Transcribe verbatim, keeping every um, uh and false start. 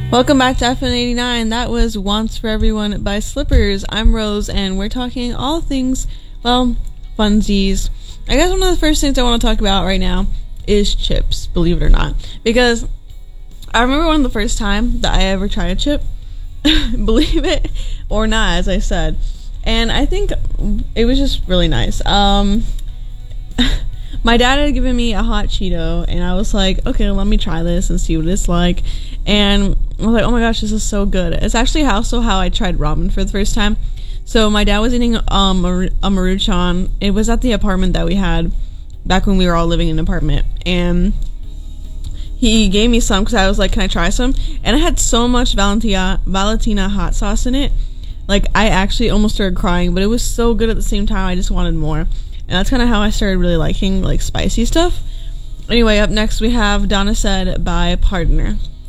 Welcome back to F N eighty-nine. That was Wants for Everyone by Slippers. I'm Rose, and we're talking all things, well, funsies. I guess one of the first things I want to talk about right now is chips, believe it or not. Because I remember one of the first time that I ever tried a chip, believe it or not, as I said. And I think it was just really nice. Um... My dad had given me a hot Cheeto, and I was like, okay, let me try this and see what it's like. And I was like, oh my gosh, this is so good. It's actually also how I tried ramen for the first time. So my dad was eating um, a, a Maruchan. It was at the apartment that we had back when we were all living in an apartment. And he gave me some because I was like, can I try some? And it had so much Valentina, Valentina hot sauce in it. Like, I actually almost started crying, but it was so good at the same time. I just wanted more. And that's kind of how I started really liking, like, spicy stuff. Anyway, up next we have Donna Said by Partner.